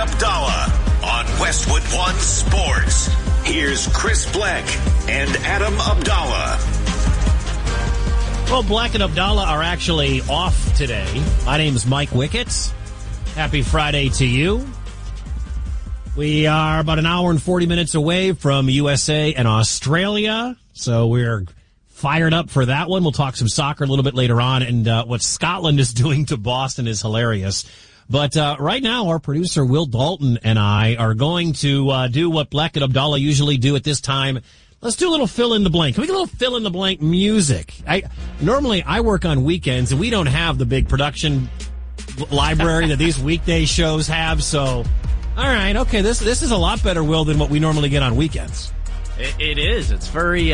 Abdallah on Westwood One Sports. Here's Chris Black and Adam Abdallah. Well, Black and Abdallah are actually off today. My name is Mike Wickett. Happy Friday to you. We are about an hour and 40 minutes away from USA and Australia, so we're fired up for that one. We'll talk some soccer a little bit later on, and what Scotland is doing to Boston is hilarious. But right now, our producer, Will Dalton, and I are going to do what Black and Abdallah usually do at this time. Let's do a little fill-in-the-blank. Can we get a little fill-in-the-blank music? Normally, I work on weekends, and we don't have the big production library that these weekday shows have. So, all right, okay, this is a lot better, Will, than what we normally get on weekends. It is. It's very,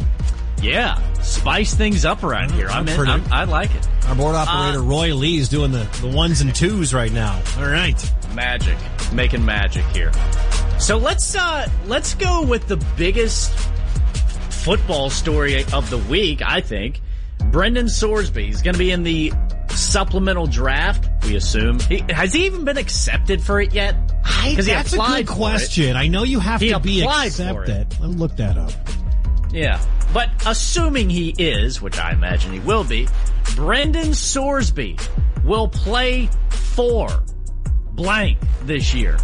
spice things up around here. I like it. Our board operator, Roy Lee, is doing the ones and twos right now. All right. Magic. Making magic here. So let's go with the biggest football story of the week, I think. Brendan Sorsby is going to be in the supplemental draft, we assume. Has he even been accepted for it yet? That's a good question. I know you have to be accepted. Let me look that up. Yeah. But assuming he is, which I imagine he will be, Brendan Sorsby will play for blank this year.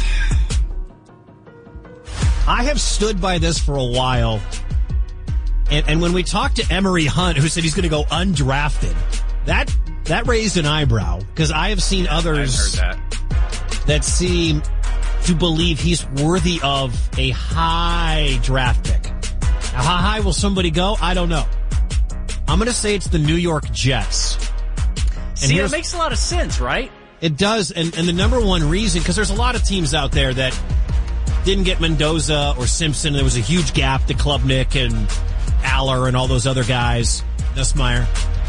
I have stood by this for a while. And when we talked to Emery Hunt, who said he's going to go undrafted, that raised an eyebrow, because I have seen others that seem to believe he's worthy of a high draft pick. Now, how high will somebody go? I don't know. I'm going to say it's the New York Jets. See, it makes a lot of sense, right? It does, and the number one reason, because there's a lot of teams out there that didn't get Mendoza or Simpson. There was a huge gap to Klubnik and Aller and all those other guys, Nussmeier.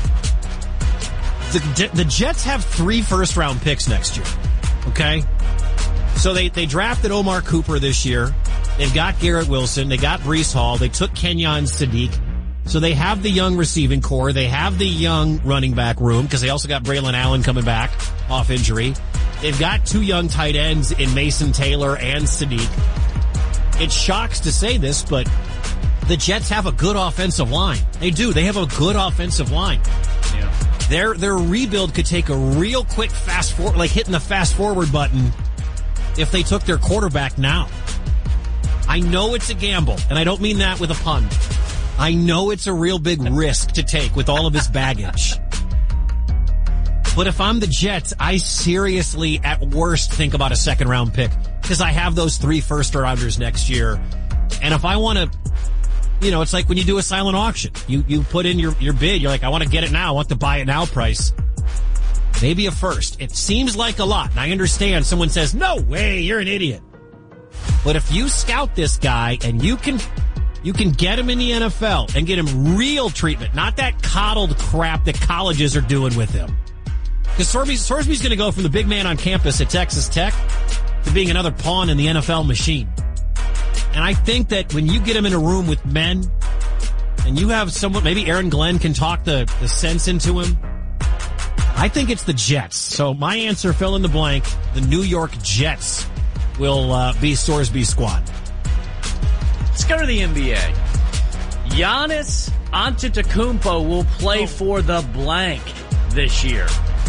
The Jets have 3 first-round picks next year, okay? So they drafted Omar Cooper this year. They've got Garrett Wilson. They got Breece Hall. They took Kenyon Sadiq. So they have the young receiving core. They have the young running back room, because they also got Braylon Allen coming back off injury. They've got 2 young tight ends in Mason Taylor and Sadiq. It shocks to say this, but the Jets have a good offensive line. They do. They have a good offensive line. Yeah. Their rebuild could take a real quick fast forward, like hitting the fast forward button, if they took their quarterback now. I know it's a gamble, and I don't mean that with a pun. I know it's a real big risk to take with all of this baggage. But if I'm the Jets, I seriously, at worst, think about a second-round pick, because I have those 3 first-rounders next year. And if I want to, it's like when you do a silent auction. You put in your bid. You're like, I want to get it now. I want the buy it now price. Maybe a first. It seems like a lot. And I understand someone says, no way, you're an idiot. But if you scout this guy and you can get him in the NFL and get him real treatment, not that coddled crap that colleges are doing with him. Because Sorsby's going to go from the big man on campus at Texas Tech to being another pawn in the NFL machine. And I think that when you get him in a room with men and you have someone, maybe Aaron Glenn can talk the sense into him, I think it's the Jets. So my answer, fill in the blank, the New York Jets will be Sorsby's squad. Let's go to the NBA. Giannis Antetokounmpo will play for the blank this year.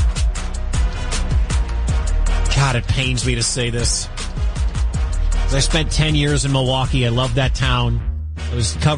God, it pains me to say this. I spent 10 years in Milwaukee. I love that town. I was covering